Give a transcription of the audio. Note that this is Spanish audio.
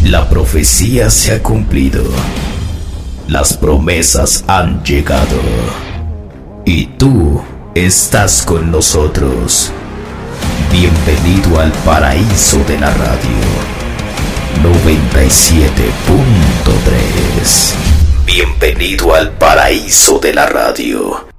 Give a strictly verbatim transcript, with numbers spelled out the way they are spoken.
La profecía se ha cumplido. Las promesas han llegado. Y tú estás con nosotros. Bienvenido al paraíso de la radio. noventa y siete punto tres. Bienvenido al paraíso de la radio.